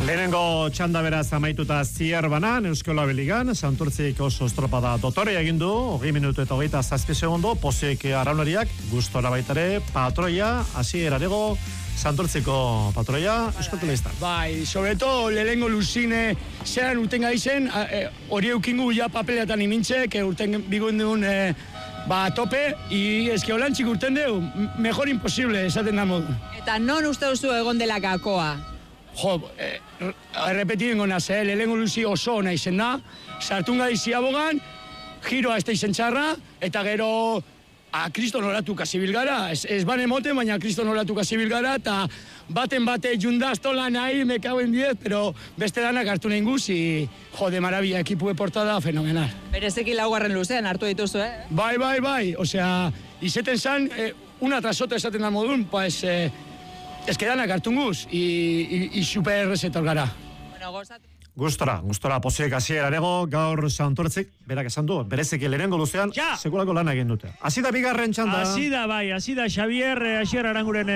Lehenengo txanda beraz amaituta Zierbanan, Euskola Beligan, Santurtzik oso estropada dotore egin du, 20 minutu eta 27 segundo, Pozik araunariak, gustora baitare, patroia, hasierarego, Santurtziko patroia, eskotu lehiztan. Bai, sobreto, lehenengo luzine, zeran urten gaizen, hori eukingu ja papeleatan imintzek, urten bigun duen tope, y es que holantzik urten deu, mejor imposible, esaten da modu. Eta non uste duzu egon dela gakoa? Jo, errepetiden gona ze, lehenengo luzi oso ona izen da, sartunga dizi abogan, giroa ez da izen txarra, eta gero kriston horatuka zibil gara, ez bane moten, baina kriston horatuka zibil gara, eta baten bate jundaztola nahi, mekauen diez, pero beste danak hartu nahi guz, jode marabia, ekipu portada fenomenal. Berezeki laugarren luzean hartu dituzu, Bai, osea, izeten zan, una trasota esaten da modun, pues, ez que danak hartu guz, y super resetor gara. Bueno, gozatu. Gustora Pozik hasierarego, gaur Santurtzik, berak esan du, berezeki lehenengo luzean, sekulako lan egin dute. Hasi da bigarren txanda. Hasi da Xavier Asier Aranguren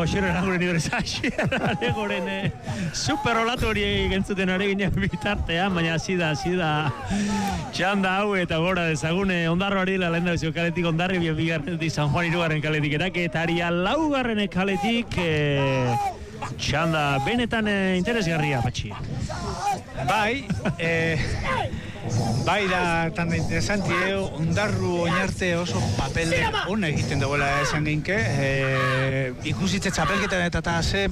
super olatu hori gentzuten ari ginen bitartean, baina hasi da txanda hau eta gora dezagune ondarroari la lehen dauzio kaletik ondarri bigarrenetik San Juan hirugarren kaletik eraketaria laugarren kaletik txanda benetan interesgarria, Patxi. Bai da, tan interesanti, ondarru oinarte oso papel ona egiten dagoela esan geinke, ikusitze txapelketan eta ze,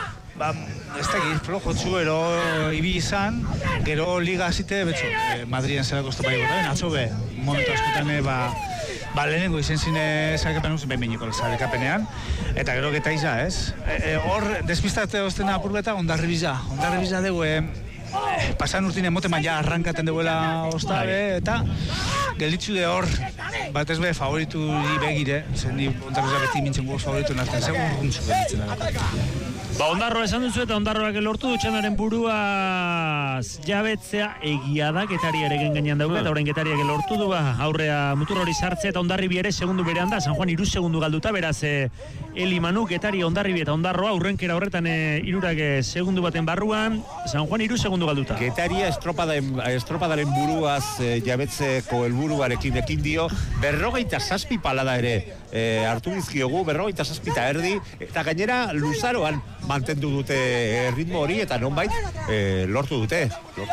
ez da egin, flojotzu, ero ibi izan, gero liga azite, betxo, Madrien zelako estopai gora, atzo be, momentu askotan, lehenengo izen zine zarekapen uzen, behiniko zarekapenean, eta gero geta iza, ez? Hor, despistate ozten apurleta, ondarri biza dugu, pasan urtine moten ja arrankaten duela ostabe, eta gelditzu de hor, batez be favoritu begire, zen di ondarri beti mintzen goz favoritu nartzen, segun guntzu gelditzen dara. Ondarroa esan duzu eta ondarroak lortu du txandaren burua jabetzea egia da, Getari ere gainean daude, eta orain Getariak lortu du aurrea mutur hori sartzea eta Hondarribi ere segundu berean da, San Juan 3 segundu galduta, beraz Eli Manu, Getari, Hondarribi eta Ondarroa aurrenkera horretan hirurak segundu baten barruan, San Juan 3 segundu galduta. Getaria estropadaren buruaz jabetzeko helburuarekin ekin dio, 47 palada ere hartu bizkiogu, 47 eta erdi, eta gainera luzaroan mantendu dute ritmo hori eta nonbait lortu dute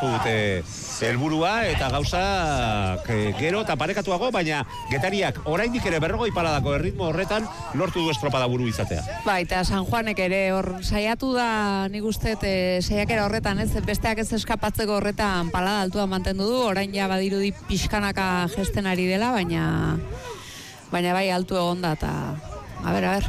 helburua eta gauza gero eta parekatuago, baina Getariak oraindik ere 40 paladako ritmo horretan lortu du estropada buru izatea. Bai, eta San Juanek ere hor saiatu da, nik uste saiakera horretan, ez besteak ez eskapatzeko horretan palada altua mantendu du, orain ja badirudi pixkanaka gesten ari dela, baina bai altu egon da, eta a ber.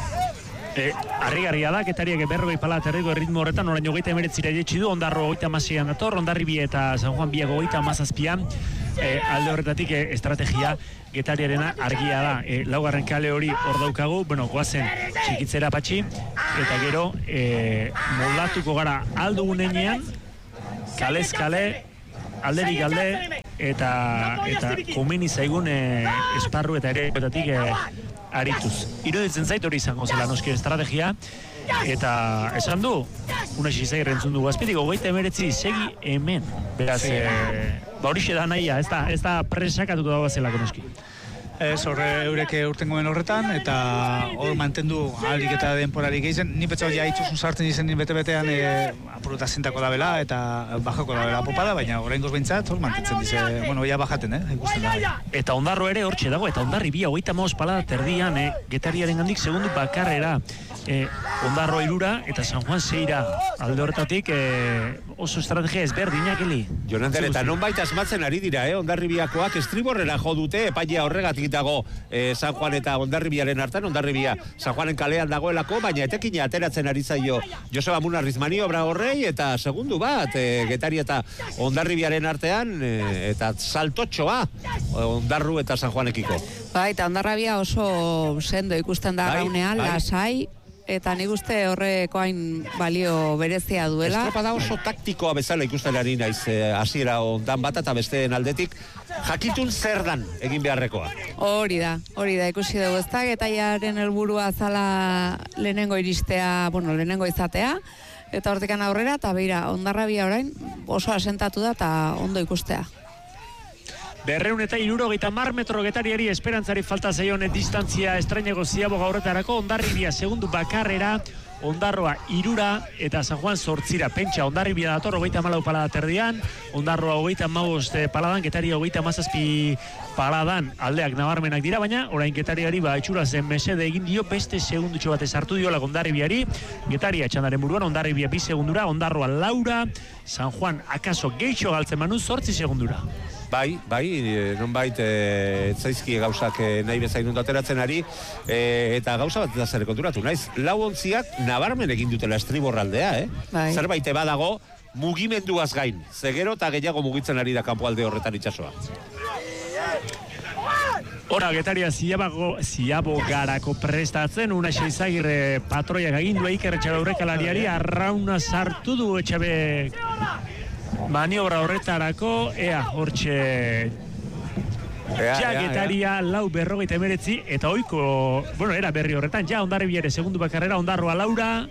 Harrigarria da, Getariak 40 pala terriko ritmo horretan, orain 29 iritsi du, Ondarro 36an dator, Hondarribi eta San Juan biak 37an, alde horretatik estrategia Getariarena argia da, laugarren kale hori hor daukagu, goazen txikitzera Patxi, eta gero moldatuko gara aldugunean, kalez kale, alderik alde, eta komeni zaigun esparru eta ere arituz. Iruditzen zait hori izango zela noski estrategia, eta esan du, unaxi zair entzun dugu azpitiko, 29 segi hemen. Beraz, horixe da nahia, ez da presakatutu dagoa zelako noski. Ez, eureke urtengoen horretan, eta hor mantendu ahalik eta denporarik egiten. Ni petxau ja itxusun sartzen izen bete-betean apuruta zintako da bela, eta bajako da bela popada, baina oraingoz behintzat, hor mantentzen dize, ja bajaten, ikusten da. Eta Ondarro ere hortxe dago, eta Hondarribi 35 palada terdian, Getariaren gandik segundu bakarrera. Ondarro 3 eta San Juan 6 alde horretatik oso estrategia ezberdinak Eli. Jonathan, eta nonbait asmatzen ari dira, Hondarribiakoak estriborrera jo dute, epailea horregatik dago San Juan eta Hondarribiaren hartan, Hondarribia San Juanen kalean dagoelako, baina etekina ateratzen ari zaio Joseba Munarriz maniobra horrei, eta segundu bat Getari eta Hondarribiaren artean, eta saltotxoa Ondarru eta San Juanekiko. Bai, eta Hondarribia oso sendo ikusten da gaunean, lasai, eta nik uste horreko hain balio berezia duela. Estropada oso taktikoa bezala ikusten ari naiz, hasiera ondan bat eta besteen aldetik, jakitun zer dan egin beharrekoa. Hori da, ikusi dugu, ez da, Getariaren helburua zala lehenengo izatea, Eta hortikan aurrera, eta beira, Hondarribia orain oso asentatu da eta ondo ikustea. 260 metro Getariari esperantzari falta zaion distantzia estrainego Ziaboga horretarako. Hondarribia segundu bakarrera, Ondarroa 3 eta San Juan 8. Pentsa Hondarribia dator 34 palada terdian, Ondarroa 35 paladan, Getaria 37 paladan. Aldeak nabarmenak dira, baina orain Getariari itxura zen mesede egin dio, beste segundutxo batez hartu diola Hondarribiari. Getaria txandaren buruan, Hondarribia 2 segundura, Ondarroa 4, San Juan akaso geixo galtzen manu 8 segundura. Bai, nonbait zaizkie gauzak nahi bezain ondo ateratzen ari, eta gauza bat eta zer konturatu naiz. Lau ontziak nabarmen egin dutela estriborraldea, Bai. Zerbait badago mugimenduaz gain, zegero eta gehiago mugitzen ari da kanpoalde horretan itsasoa. Hora, Getaria Ziabogarako prestatzen, Una Xeizagirre patroiak agindua Iker Etxabe aurrekalariari arrauna sartu du Etxabe maniobra horretarako, hortxe Getaria 4:49 eta oiko, era berri horretan, Hondarribiare segundu bakarrera, Ondarroa 4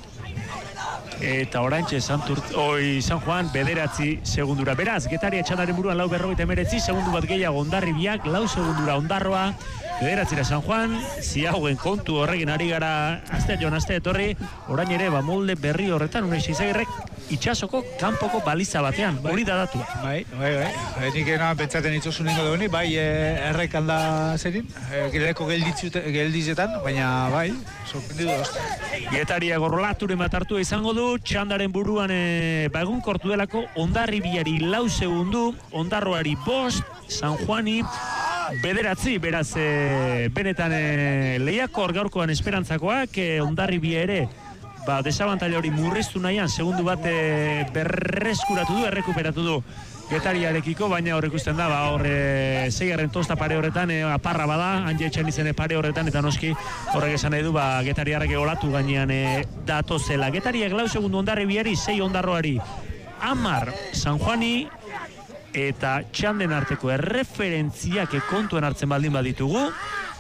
eta orantxe San Juan 9 segundura. Beraz, Getaria txandaren buruan 4:49, segundu bat gehiago Hondarribiak, 4 segundura Ondarroa, 9 San Juan. Ziagoen kontu horrekin ari gara aste etorri, orain ere molde berri horretan, Una Xeizagirrek itxasoko kanpoko baliza batean, hori da datua. Bai. Nik pentsaten itzosun ningo dugu, errek alda zerin, leko geldizetan, baina sorprendidu dozte. Getaria gorlaturen bat hartua izango du, txandaren buruan egun kortu delako, Hondarribiari 4 segundu, Ondarroari 5, San Juani 9, beraz, benetan lehiakor gaurkoan esperantzakoak, Hondarribia ere, desabantaila hori murriztu nahian, segundu bat berreskuratu du, errekuperatu du Getariarekiko, baina hor ikusten da, zeigarren tosta pare horretan, aparra bada, Anje Etxan izen pare horretan, eta noski horrek esan nahi du, Getariarrek olatu gainean datozela. Getariak 4 segundu Hondarribiari, 6 Ondarroari, 10 San Juani, eta txanden arteko erreferentziak kontuan hartzen baldin baditugu,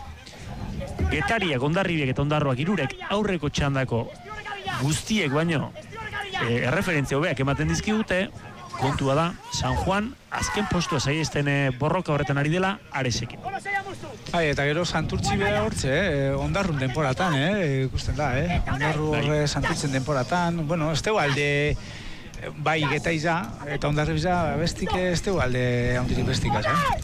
Getariak, Hondarribiak eta Ondarroak 3 aurreko txandako guztiek baino erreferentzia hobeak ematen dizkigute, kontua da, San Juan azken postua saiesten borroka horretan ari dela Aresekin. Eta gero Santurtzi bera hortze, Ondarrun denporatan, ikusten da, Ondarru horre Santurtzen denporatan, ez tegu alde bai Getaiza eta Hondarribia bestik ez tegu alde handirik bestikaz,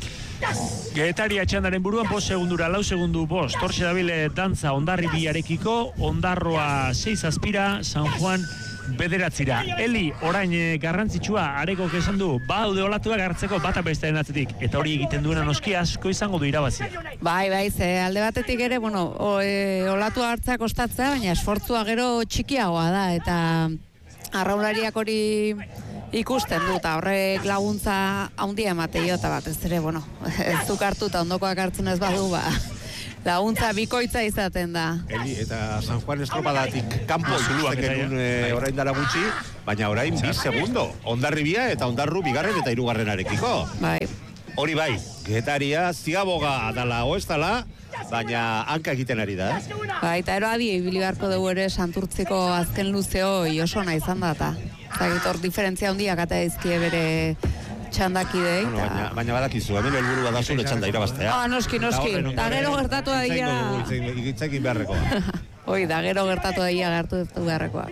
Getaria txandaren buruan 5 segundura, 4 segundu 5, torxe dabile dantza Hondarribiarekiko, Ondarroa 6 aspira, San Juan 9. Eli, orain garrantzitsua, Arekok esan du, badaude olatuak hartzeko bata bestearen atzetik, eta hori egiten duena noski asko izango du irabazia. Bai, ze alde batetik ere, olatu hartzea kostatzea, baina esfortzua gero txikiagoa da, eta arraunlariak hori ikusten du, eta horrek laguntza handia emateio, eta bat ez ere, ez duk hartu eta ondokoak hartzen ez badu, laguntza bikoitza izaten da. Eli, eta San Juan estropadatik kanpo ikusten genuen orain dara gutxi, baina orain 2 segundo. Hondarribia eta Ondarru 2. eta 3. Bai. Hori bai, Getaria Ziaboga dala oestala, baina hanka egiten ari da. Bai, eta adi ibili beharko dugu ere Santurtziko azken luzeo oso ona izan da, eta hor diferentzia handiak eta dizkie bere txandakidei. Baina badakizu, hemen helburua da zure txanda irabaztea. Noski, da gero gertatu da dira. Igitzekin beharrekoa. Da gero gertatu da dira gertu beharrekoa.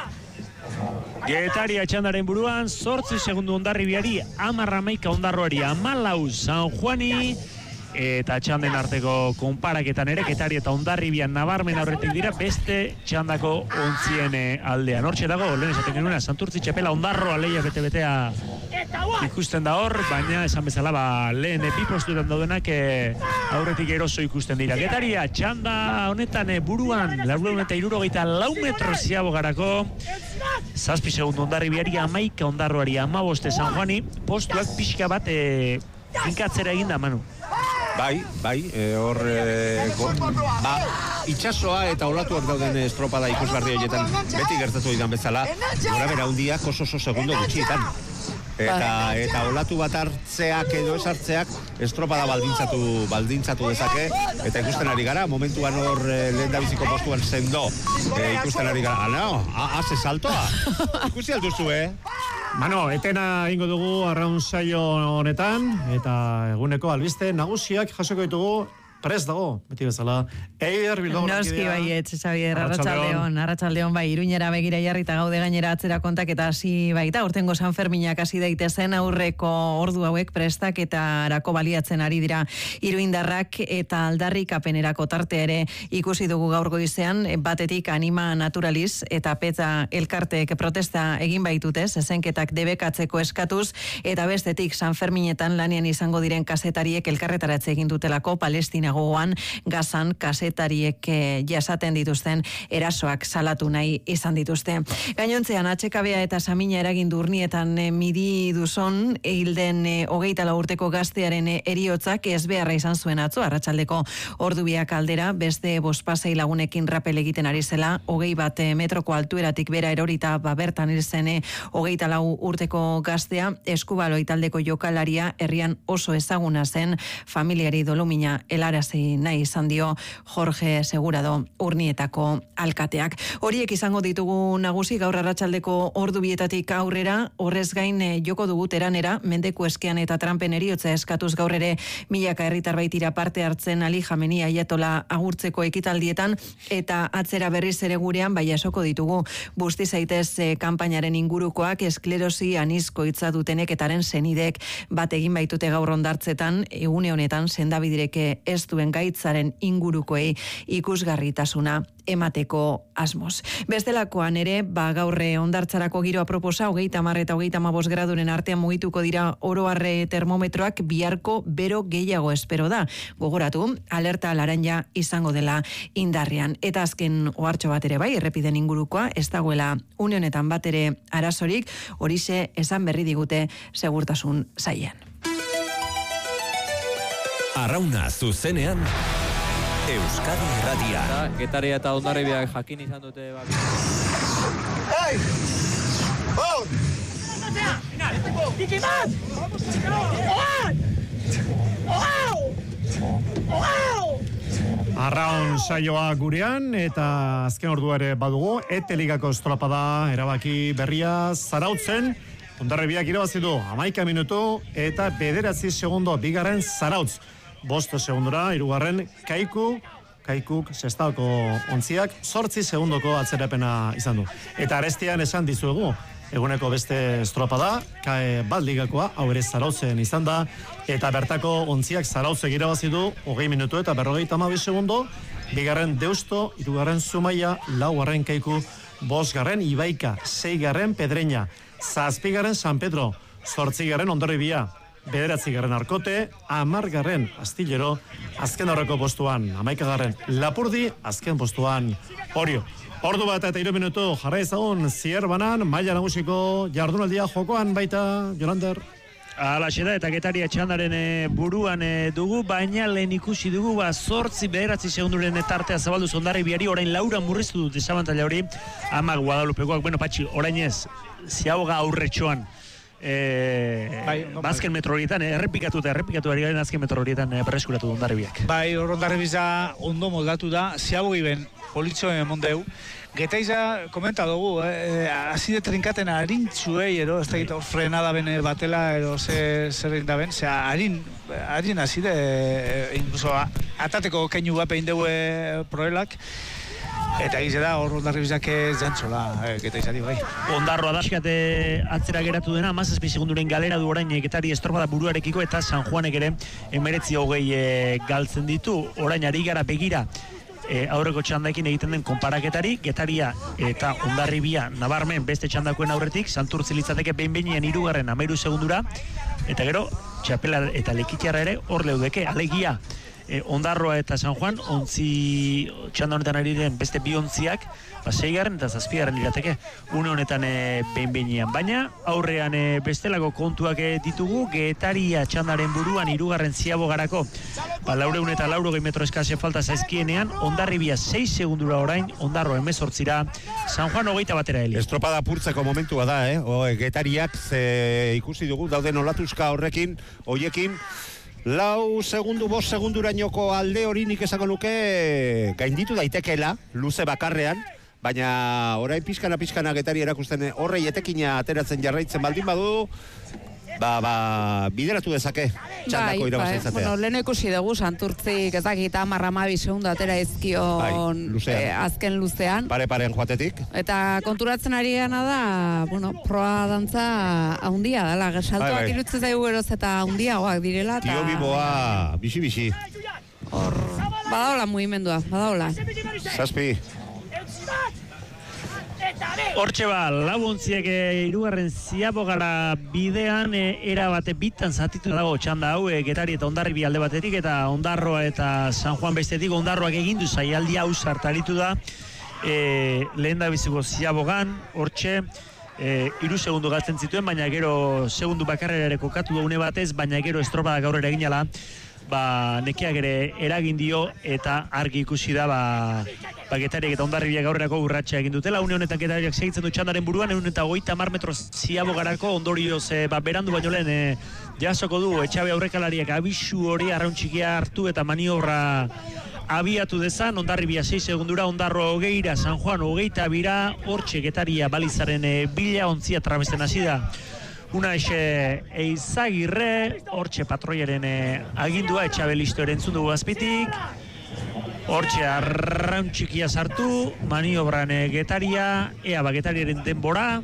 Getaria txandaren buruan, 8 segundu Hondarribiari, 10 Ondarroari, 14 San Juani, eta txanden arteko konparaketan ere, Getaria eta Hondarribian nabarmen aurretik dira, beste txandako ontzien aldean. Hortxe dago, lehen esaten genuena, Santurtzi txapela Ondarroa lehia bete-betea ikusten da hor, baina esan bezala lehen bi postuetan daudenak aurretik eroso ikusten dira. Getaria txanda honetan buruan, 474 metro Ziabogarako, 7 segundu Hondarribiari, 11 Ondarroari, 15 San Juani, postuak pixka bat finkatzera egin da, Manu. Bai, hor itxasoa eta olatuak dauden estropada ikusgarri horietan beti gertatu didan bezala, gora bera hundiak oso segundo gutxietan. eta olatu bat hartzeak edo esartzeak estropada baldintzatu dezake, eta ikusten ari gara, momentuan hor lehendabiziko postuan sendo ikusten ari gara. No, haze saltoa. Ikusi alduzu, Mano, etena ingo dugu arraun saio honetan, eta eguneko albiste nagusiak jasoko ditugu. Prest dago, beti bezala. Eider Bilbao. Noski baiet, Xabier, arratsaldeon bai, Iruñera begira jarrita gaude gainera atzera kontak eta hasi baita, urtengo San Ferminak hasi daitezen aurreko ordu hauek prestak eta arako baliatzen ari dira iruindarrak eta aldarrikapenerako tarte ere ikusi dugu gaur goizean, batetik Anima Naturaliz eta Peta elkarteek protesta egin baitute, zezenketak debekatzeko eskatuz, eta bestetik San Ferminetan lanean izango diren kazetariek elkarretaratze egin dutelako Palestina gogoan Gazan kazetariek jasaten dituzten erasoak salatu nahi izan dituzte. Gainontzean atxekabea eta samina eragin durnietan midi duzon hilden 24 urteko gaztearen eriotzak ez beharra izan zuen atzo arratsaldeko ordubiak aldera beste bospasei lagunekin rapel egiten ari zela 21 metroko altueratik bera erorita bertan hil zen 24 urteko gaztea Eskubaloi taldeko jokalaria herrian oso ezaguna zen familiari dolumina helarazi nahi izan dio Jorge Segurado Urnietako alkateak. Horiek izango ditugu nagusi gaur arratsaldeko ordubietatik aurrera, horrez gain joko dugu Teranera, Mendeku eskean eta Trumpen eriotza eskatuz gaur ere milaka herritar baitira parte hartzen Ali Khamenei Ayatola agurtzeko ekitaldietan, eta atzera berriz ere gurean bai esoko ditugu busti zaitez kanpainaren ingurukoak, esklerosi anizko hitza dutenek etaren senidek bat egin baitute gaur hondartzetan, egune honetan sendabidireke ez duen gaitzaren ingurukoei ikusgarritasuna emateko asmoz. Bestelakoan ere, gaurre hondartzarako giro aproposa, 30 eta 35 graduren artean mugituko dira oroarre termometroak, biharko bero gehiago espero da. Gogoratu, alerta laranja izango dela indarrean. Eta azken ohartxo bat ere bai, errepiden ingurukoa, ez dagoela une honetan bat ere arazorik, horixe esan berri digute segurtasun sailean. Arrauna zuzenean Euskadi Irratia. Getaria eta Hondarribiak jakin izan dute Hey! Oh! Arraun saioa gurean eta azken ordua ere badugu, Eteligako estropada erabaki berria Zarautzen. Hondarribiak irabazi du 11 minutu eta 9 segundo bigarren Zarautz. 5 segundora, hirugarren Kaikuk sextaoko ontziak 8 segundoko atzerapena izan du. Eta arestian esan dizuegu, eguneko beste estropada, bat ligakoa, hau ere Zarautzen izan da, eta bertako ontziak Zarautzek irabazi du 20 minutu eta 52 segundo, bigarren Deusto, hirugarren Zumaia, laugarren Kaiku, 5garren Ibaika, 6garren Pedreña, 7garren San Pedro, 8garren Hondarribia, 9garren Arkote, 10garren Astillero, azken horreko postuan 11garren Lapurdi, azken postuan Orio. Ordu bat eta 3 minutu jarra ezagun Zierbanan, maila nagusiko jardunaldia jokoan baita, Jolander. Alaxe da, eta Getaria txandaren buruan dugu, baina lehen ikusi dugu, 8-9 segunduren tartea zabaldu Hondarribiari, orain Laura murriztu dut desabantaila hori, Amak Guadalupekoak, bueno, Patxi, orain ez, ziagoga aurretxoan, azken metro horietan, errepikatu ari garen azken metro horietan berreskuratu Hondarribiak. Bai, Hondarribia ondo moldatu da, ziagogi ben politxoen mondeu. Getaiza komenta dugu, hasi de trinkaten harintzuei, ez da gita frenada bene batela, zer egin da ben, harin hasi de, incluso atateko keinu bat egin dugu proelak, eta egize da, hor Hondarribiak zantzola, Getaizari bai. Ondarroa daskate atzera geratu dena, 17 segunduren galera du orain Getari estropada buruarekiko, eta San Juanek ere 19 galtzen ditu, orain ari gara begira, aurreko txandaekin egiten den konparaketari, Getaria eta Hondarribia nabarmen beste txandakoen aurretik, Santurtzi litzateke behin-behinean 3 segundura, eta gero, txapela eta lekitxarra ere hor leudeke, alegia Ondarroa eta San Juan, ontzi txanda honetan ari diren beste bi ontziak, 6. eta 7. lirateke, une honetan behin-behinean. Baina, aurrean bestelako kontuak ditugu, Getaria txandaren buruan 3. ziabogarako, 400 eta 400 metro eskase falta zaizkienean, Hondarribia 6 segundura orain, Ondarro 18ra, San Juan 21 heli. Estropada purtzeko momentua da, Getariak ikusi dugu, dauden olatuzka horrekin, hoiekin, 4 segundu, 5 segundurainoko alde hori nik esango nuke gainditu daitekeela, luze bakarrean, baina orain pixkana Getari erakusten horrei etekina ateratzen jarraitzen baldin badu, bideratu dezake txandako irabazia izatea. Bueno, lehen ikusi dugu Santurtzik ezakit 10-12 segundu atera ezkion azken luzean. Pare-parean joatetik. Eta konturatzen ari gana da, bueno, proa dantza haundia dela, saltoak irutzen zaigu geroz eta haundiagoak direla. Tio biboa, bixi. Hor, badaola mugimendua, badaola. 7. Hortxe laguntziek 3. ziabogara bidean erabate bitan zatitu dago txanda hau, Getari eta Hondarribi alde batetik eta Ondarroa eta San Juan bestetik. Ondarroak egindu zaialdi hau sartaritu da lehen da biziko ziabogan, hortxe 3 segundu galtzen zituen, baina gero segundu bakarrera ere kokatu da une batez, baina gero estropada gaurrera eginala, nekeak ere eragin dio eta argi ikusi da Getariak eta Hondarribiak gaurrerako urratsa egin dutela. Une honetan Getariak segitzen du txandaren buruan, 150 metro ziabogarako, ondorioz berandu baino lehen jasoko du Etxabe aurrekalariak abisu hori arraun txikia hartu eta maniobra abiatu dezan. Hondarribia 6 segundura, Ondarroa 20, San Juan 22, hortxe Getaria balizaren bila ontzia trabesten hasi da. Una Eizagirre, hortxe patroiaren agindua, Etxabe listo erentzun dugu azpitik. Hortxe arraun txikia sartu, maniobran Getaria, Getariaren denbora.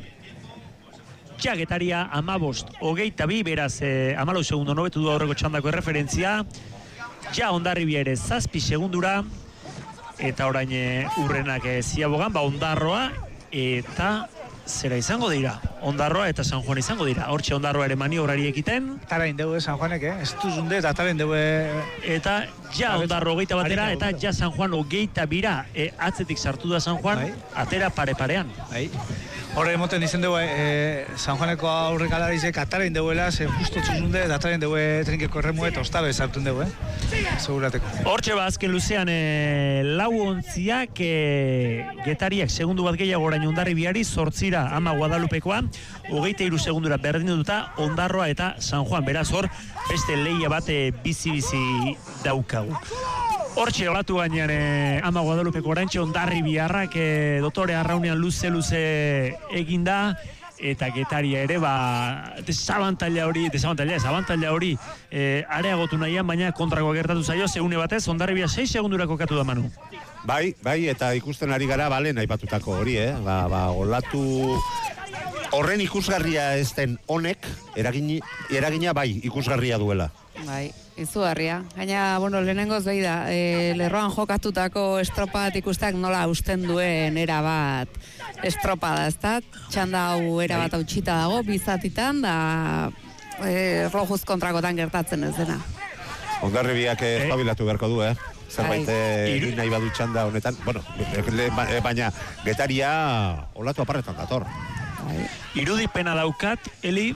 Ja Getaria 15-22, beraz 14 segundo nobetu du aurreko txandako erreferentzia. Ja Hondarribia ere 7 segundura, eta orain urrenak ziabogan, Ondarroa eta zera izango dira, Ondarroa eta San Juan izango dira. Hortxe Ondarroa ere maniobrari ekiten. Atarain deue San Juanek, ez duzunde, eta atarain deue... Eta ja Ondarro 21 eta ja San Juan 22, atzetik sartu da San Juan, atera pare-parean. Horre emoten dizen dugu, San Juaneko aurrekalarizek atarain deuela, ze justo txuzunde, eta atarain deue trinkeko erremu eta ostabe sartun dugu, segurateko. Hortxe azken luzean lau ontziak Getariak segundu bat gehiago orain Hondarribiari, 8 ama Guadalupekoa, 23 segundura berdinduta Ondarroa eta San Juan. Beraz hor, beste lehia bat bizi-bizi daukagu. Hortxe olatu gainean ama Guadalupeko oraintxe Hondarribiarrak dotore arraunean luze eginda, eta Getaria ere desabantaila hori areagotu nahian, baina kontrako gertatu zaio, zeune batez Hondarribia 6 segundura kokatu da, Manu. Bai, eta ikusten ari gara balen aipatutako hori, olatu horren ikusgarria ez den honek, eragina bai ikusgarria duela. Bai, izugarria. Gaina, lehenengoz behi da, lerroan jokatutako estropadat ikustak nola usten duen erabat estropada, ez da? Txanda hau erabat hautxita dago, bizatitan, da rojuz kontrakotan gertatzen ez dena. Hondarribiak espabilatu beharko du, zerbait egin nahi badu txanda honetan. Baina Getaria olatu aparretan dator. Irudipena daukat, Eli,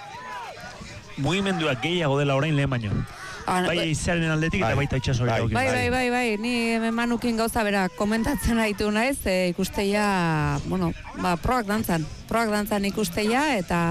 mugimenduak gehiago dela orain lehen baino. Bai izaren aldetik eta baita itxasori dauk. Bai, ni Manukin gauza bera komentatzen haitu naiz, ikusteia, proak dantzan ikusteia,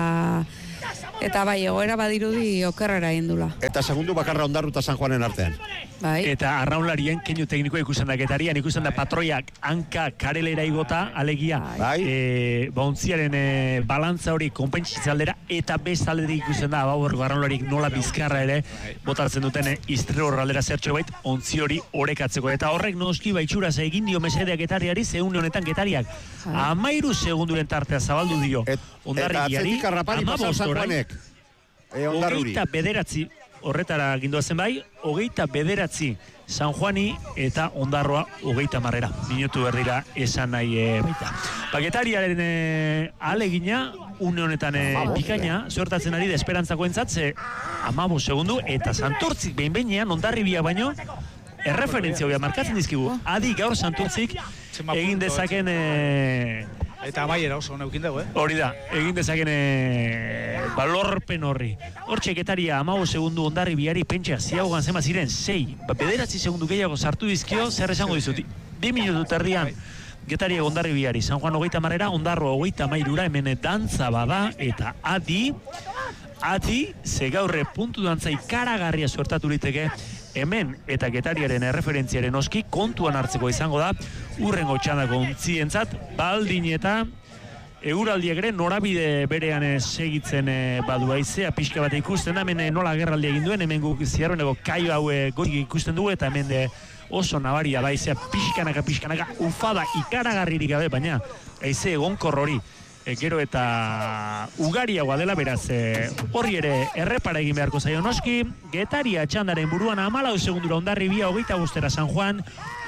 eta bai, egoera badirudi okerrera indula. Eta segundu bakarra Ondarru eta San Juanen artean. Bai. Eta arraunlarien keinu teknikoa ikusten da Getarian, ikusten da patroiak hanka karelera igota, alegia, ontziaren balantza hori konpentsitzaldera, eta bestaldetik ikusten da, arraunlarik nola bizkarra ere, botatzen duten iztero horraldera zertxo bait, ontzi hori orekatzeko. Eta horrek noski baitxuraz egin dio mesedeak Getariari, zeune honetan Getariak 13 segunduren tartea zabaldu dio Hondarribiari, 15 orain, 29 horretara gindoazen bai, 29 San Juani eta Ondarroa 30 minutu berdira esan nahi baita. Getariaren alegina, une honetan bikaina, zuertatzen ari da esperantzako entzatze 15 segundu, eta Santurtzik behin-behinean Hondarribia baino erreferentzia hobea markatzen dizkigu. Adi gaur Santurtzik egin dezaken... Eta amaiera oso neukin dugu, Hori da, egin dezaken balorpen horri. Hortxe Getaria 15 segundu Hondarribiari pentsa ziagogan zema ziren 6. 9 segundu gehiago sartu dizkio, zer esango dizut. 2 minutu terdian Getaria Hondarribiari, San Juan 30 Ondarro 33 hemen dantza bada, eta adi, ze gaurre puntu dantza ikaragarria suertatu liteke, hemen eta Getariaren erreferentziaren oski kontuan hartzeko izango da, urrengo txandako ontzientzat, baldin eta eguraldiak ere norabide berean segitzen badu haizea pixka bat ikusten da, hemen nola gerraldi egin duen, hemen guk ziarreneko kaio hau goik ikusten dugu, eta hemen oso nabaria da haizea pixkanaka ufada ikaragarririk gabe, baina haize egonkor hori gero eta ugariagoa dela, beraz horri ere errepara egin beharko zaio noski. Getaria txandaren buruan 14 segundura Hondarribia, 25 San Juan,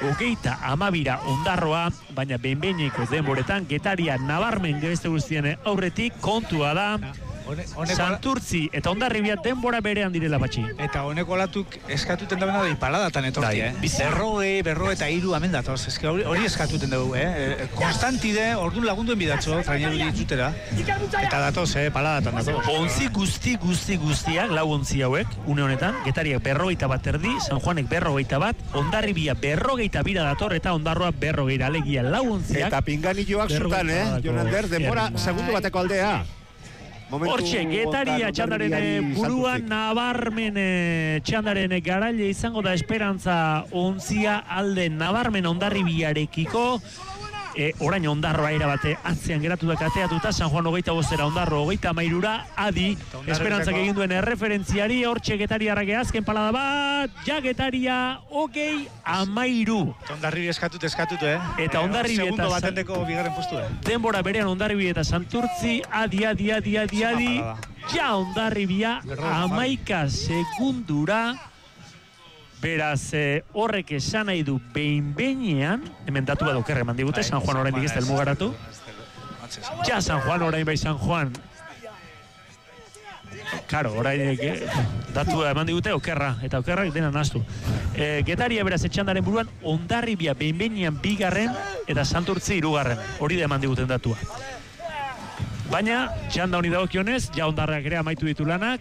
32 Ondarroa, baina behin-behineko denboretan Getaria nabarmen beste guztien aurretik, kontua da Santurtzi eta Hondarribia denbora berean direla batxi. Eta honeko latuk eskatuten dabena da ipaladatan etorti, berro eta hiru hemen datoz. Eske hori eskatuten dugu, konstantide, ordun lagunduen bidatxo, traineru ditzutera. Eta datoz, paladatan datoz. Ontzi guztiak, lau ontzi hauek, une honetan, Getariak 41 erdi, San Juanek 41, Hondarribia 42 dator, eta Ondarroa 40, alegia lau ontziak. Eta pinganilloak zurtan, Jonander, denbora segundu bateko aldea. Hortxe, Getaria txandaren buruan nabarmen txandaren garaile izango da esperantza ontzia alde nabarmen Hondarribiarekiko. Orain Ondarroa erabate atzean geratu da kateatuta, San Juan 25 Ondarro 33 adi, esperantzak egin duen erreferentziari, hortxe Getariarrak azken palada bat, ja Getaria 13. Hondarribi eskatut, Eta Hondarribi eta segundo batendeko bigarren postu, denbora berean Hondarribi eta Santurtzi, adi, ja Hondarribia 11 segundura. Beraz, horrek esan nahi du behin-behinean, hemen datu bat okerre eman digute, San Juan orain digizte elmugaratu. Ja, San Juan orain bai San Juan. Karo, orain datu eman digute okerra, eta okerrak dena naztu. Getaria beraz etxandaren buruan, Hondarribia behin-behinean 2. eta Santurtzi 3. Hori da eman diguten datua. Baina, txanda honi dagokionez, ja Hondarrak ere amaitu ditu lanak,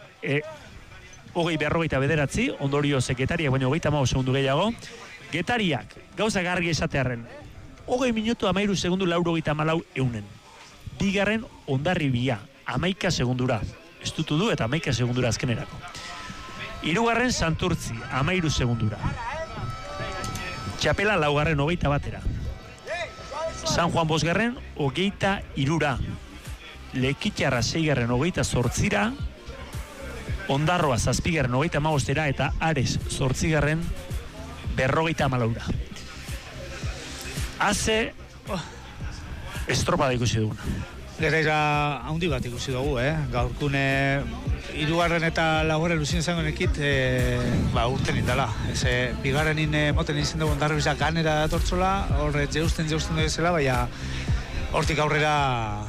29, ondorioz Getariak baino 35 segundu gehiago. Getariak, gauza gargi esatearren, 20 minutu 13 segundu 94 eunen. 2. Hondarribia, 11 segundura. Estutu du eta 11 segundura azkenerako. 3. Santurtzi, 13 segundura. Txapela 4. 21. San Juan 5. 23. Lekitxarra 6. 28. Ondarroa 7. 35 eta Ares 8. 54. Haze estropada ikusi duguna. Gerera handi bat ikusi dugu, gaurkune 3. eta 4. luzin izango nekit, urten indala. Bigarrenin moten izan dugu Hondarribia ganera datortzola, horre jeusten dugu ezela, baina hortik aurrera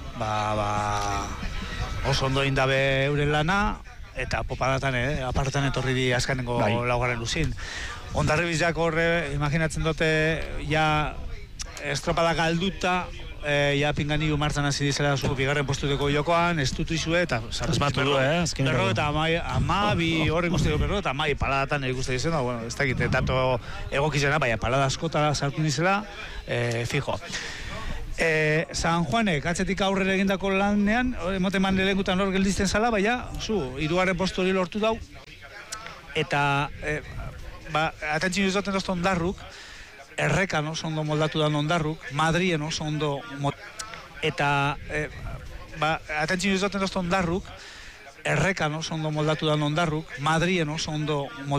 oso ondo indabe euren lana, eta popadatan, apartan etorri di azkanengo 4. luzin. Hondarribiak horre, imaginatzen dute, ja estropada galduta, ja pinganilu martzan hasi dizela zu bigarren postuteko jokoan, estutu izue, eta asmatu du, berro eta amabi horre guztiko berro, eta amai paladatan ikuste dizena, bueno, ez dakit, tanto egokizena, baina palada askota sartu dizela, fijo. San Juanek, atzetik aurrera egindako lanean, emoteman lehengutan hor geldizten zala, baina, 3. postu hori lortu dau, eta, atentzin duzoten dozta Ondarruk, Errekan oso ondo moldatu da Ondarruk, Madrien oso ondo eta, atentzin duzoten dozta Ondarruk, Errekan oso ondo moldatu da Ondarruk, Madrien oso ondo